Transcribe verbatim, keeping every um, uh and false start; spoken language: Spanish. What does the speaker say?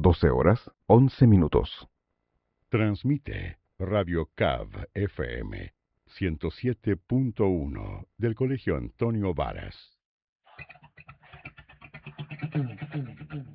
doce horas, once minutos. Transmite Radio Cav F M ciento siete punto uno del Colegio Antonio Varas.